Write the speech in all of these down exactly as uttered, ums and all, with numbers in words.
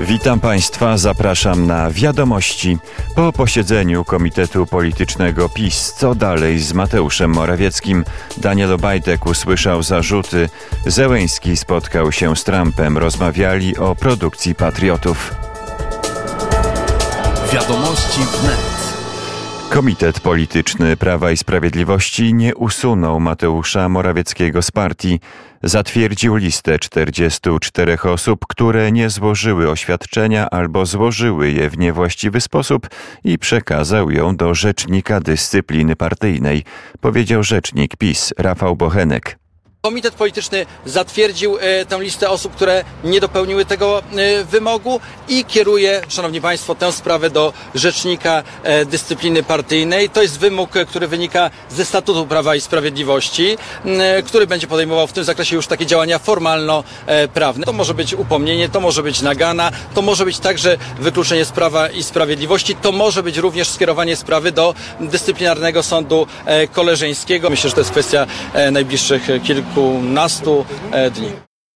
Witam Państwa, zapraszam na Wiadomości. Po posiedzeniu Komitetu Politycznego PiS, co dalej z Mateuszem Morawieckim? Daniel Obajtek usłyszał zarzuty. Zełenski spotkał się z Trumpem, rozmawiali o produkcji patriotów. Wiadomości wnet. Komitet Polityczny Prawa i Sprawiedliwości nie usunął Mateusza Morawieckiego z partii. Zatwierdził listę czterdziestu czterech osób, które nie złożyły oświadczenia albo złożyły je w niewłaściwy sposób i przekazał ją do Rzecznika Dyscypliny Partyjnej, powiedział rzecznik PiS Rafał Bochenek. Komitet Polityczny zatwierdził e, tę listę osób, które nie dopełniły tego e, wymogu i kieruje, szanowni państwo, tę sprawę do Rzecznika e, Dyscypliny Partyjnej. To jest wymóg, e, który wynika ze Statutu Prawa i Sprawiedliwości, e, który będzie podejmował w tym zakresie już takie działania formalno-prawne. To może być upomnienie, to może być nagana, to może być także wykluczenie z Prawa i Sprawiedliwości, to może być również skierowanie sprawy do Dyscyplinarnego Sądu e, Koleżeńskiego. Myślę, że to jest kwestia e, najbliższych kilku kilkunastu dni.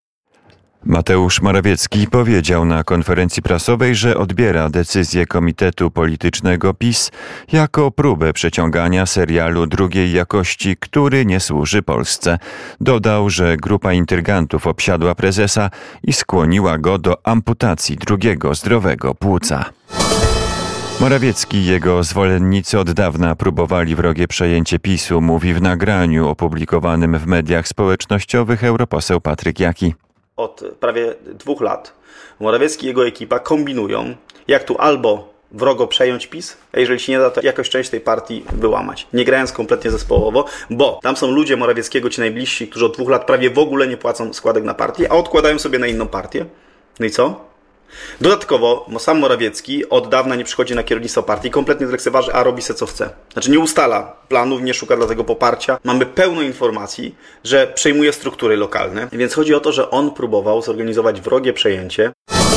Mateusz Morawiecki powiedział na konferencji prasowej, że odbiera decyzję Komitetu Politycznego PiS jako próbę przeciągania serialu drugiej jakości, który nie służy Polsce. Dodał, że grupa intrygantów obsiadła prezesa i skłoniła go do amputacji drugiego zdrowego płuca. Morawiecki i jego zwolennicy od dawna próbowali wrogie przejęcie PiS-u, mówi w nagraniu opublikowanym w mediach społecznościowych europoseł Patryk Jaki. Od prawie dwóch lat Morawiecki i jego ekipa kombinują, jak tu albo wrogo przejąć PiS, a jeżeli się nie da, to jakąś część tej partii wyłamać. Nie grając kompletnie zespołowo, bo tam są ludzie Morawieckiego, ci najbliżsi, którzy od dwóch lat prawie w ogóle nie płacą składek na partię, a odkładają sobie na inną partię. No i co? Dodatkowo sam Morawiecki od dawna nie przychodzi na kierownictwo partii, kompletnie lekceważy, a robi se co chce. Znaczy nie ustala planów, nie szuka dlatego poparcia. Mamy pełno informacji, że przejmuje struktury lokalne, więc chodzi o to, że on próbował zorganizować wrogie przejęcie.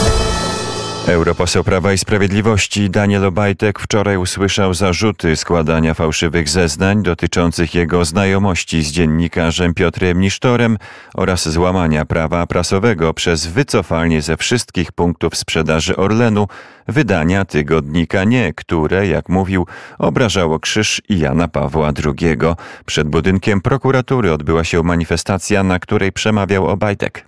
Europoseł Prawa i Sprawiedliwości Daniel Obajtek wczoraj usłyszał zarzuty składania fałszywych zeznań dotyczących jego znajomości z dziennikarzem Piotrem Nisztorem oraz złamania prawa prasowego przez wycofanie ze wszystkich punktów sprzedaży Orlenu wydania tygodnika Nie, które, jak mówił, obrażało krzyż i Jana Pawła drugiego. Przed budynkiem prokuratury odbyła się manifestacja, na której przemawiał Obajtek.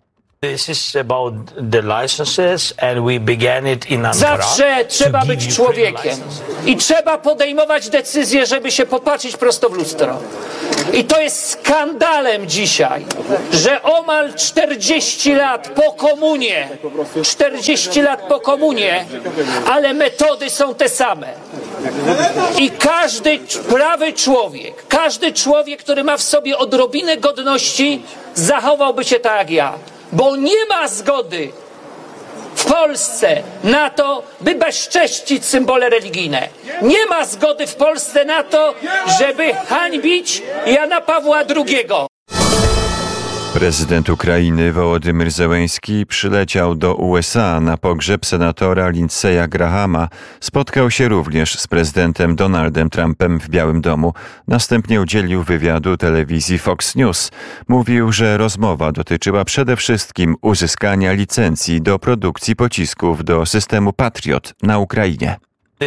Zawsze trzeba być człowiekiem i trzeba podejmować decyzje, żeby się popatrzeć prosto w lustro. I to jest skandalem dzisiaj, że omal czterdzieści lat po komunie, czterdzieści lat po komunie, ale metody są te same. I każdy prawy człowiek, każdy człowiek, który ma w sobie odrobinę godności, zachowałby się tak jak ja. Bo nie ma zgody w Polsce na to, by bezcześcić symbole religijne. Nie ma zgody w Polsce na to, żeby hańbić Jana Pawła drugiego. Prezydent Ukrainy Wołodymyr Zełenski przyleciał do U S A na pogrzeb senatora Lindseya Grahama. Spotkał się również z prezydentem Donaldem Trumpem w Białym Domu. Następnie udzielił wywiadu telewizji Fox News. Mówił, że rozmowa dotyczyła przede wszystkim uzyskania licencji do produkcji pocisków do systemu Patriot na Ukrainie.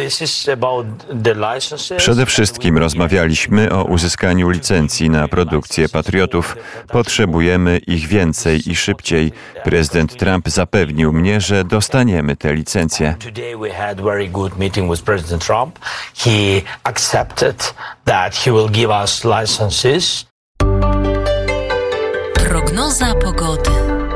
Przede wszystkim rozmawialiśmy o uzyskaniu licencji na produkcję patriotów. Potrzebujemy ich więcej i szybciej. Prezydent Trump zapewnił mnie, że dostaniemy te licencje. Prognoza pogody.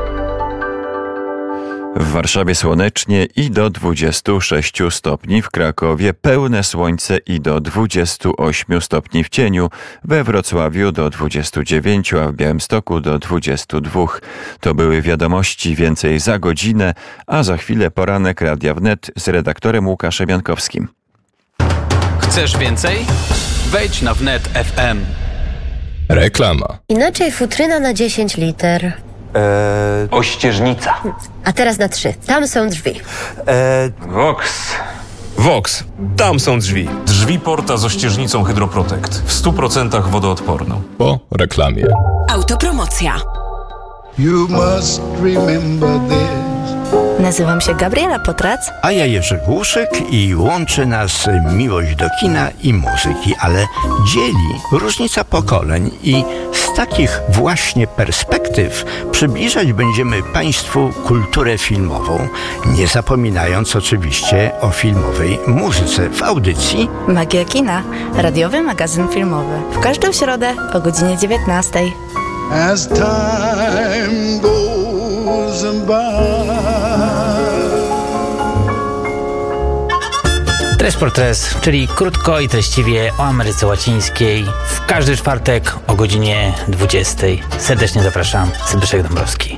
W Warszawie słonecznie i do dwudziestu sześciu stopni, w Krakowie pełne słońce i do dwudziestu ośmiu stopni w cieniu, we Wrocławiu do dwudziestu dziewięciu, a w Białymstoku do dwudziestu dwóch. To były wiadomości, więcej za godzinę, a za chwilę poranek Radia Wnet z redaktorem Łukaszem Jankowskim. Chcesz więcej? Wejdź na wnet kropka f m. Reklama. Inaczej futryna na dziesięć liter. Eee, Ościeżnica. A teraz na trzy. Tam są drzwi. Eee, Vox. Vox. Tam są drzwi. Drzwi Porta z ościeżnicą Hydroprotect. W stu procentach wodoodporną. Po reklamie. Autopromocja. You must remember this. Nazywam się Gabriela Potrac. A ja Jerzy Głuszyk i łączy nas miłość do kina i muzyki, ale dzieli różnica pokoleń i z takich właśnie perspektyw przybliżać będziemy Państwu kulturę filmową, nie zapominając oczywiście o filmowej muzyce w audycji Magia Kina, radiowy magazyn filmowy. W każdą środę o godzinie dziewiętnastej. As time goes by. Tres por Tres, czyli krótko i treściwie o Ameryce Łacińskiej. W każdy czwartek o godzinie dwudziestej. Serdecznie zapraszam, Zbyszek Dąbrowski.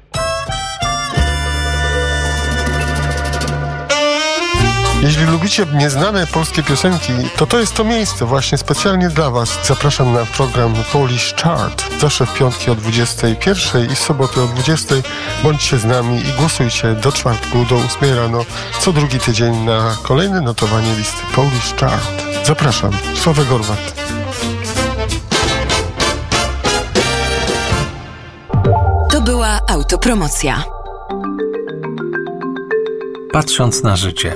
Jeśli lubicie nieznane polskie piosenki, to to jest to miejsce właśnie specjalnie dla Was. Zapraszam na program Polish Chart. Zawsze w piątki o dwudziestej pierwszej i w soboty o dwudziestej. Bądźcie z nami i głosujcie do czwartku, do ósmej rano, co drugi tydzień na kolejne notowanie listy Polish Chart. Zapraszam. Sławek Gorwat. To była autopromocja. Patrząc na życie.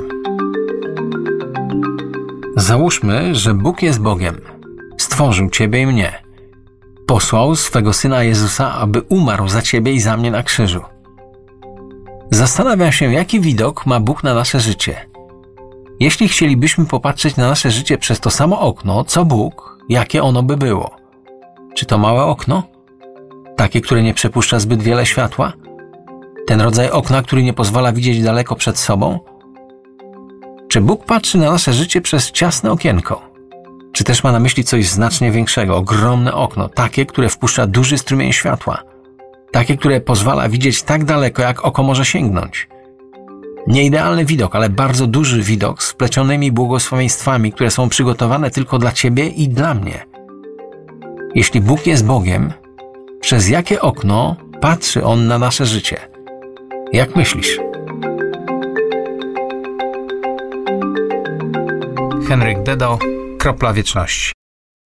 Załóżmy, że Bóg jest Bogiem. Stworzył Ciebie i mnie. Posłał swego Syna Jezusa, aby umarł za Ciebie i za mnie na krzyżu. Zastanawiam się, jaki widok ma Bóg na nasze życie. Jeśli chcielibyśmy popatrzeć na nasze życie przez to samo okno, co Bóg, jakie ono by było? Czy to małe okno? Takie, które nie przepuszcza zbyt wiele światła? Ten rodzaj okna, który nie pozwala widzieć daleko przed sobą? Czy Bóg patrzy na nasze życie przez ciasne okienko? Czy też ma na myśli coś znacznie większego, ogromne okno, takie, które wpuszcza duży strumień światła? Takie, które pozwala widzieć tak daleko, jak oko może sięgnąć? Nieidealny widok, ale bardzo duży widok z wplecionymi błogosławieństwami, które są przygotowane tylko dla Ciebie i dla mnie. Jeśli Bóg jest Bogiem, przez jakie okno patrzy On na nasze życie? Jak myślisz? Henryk Dedo, Kropla Wieczności.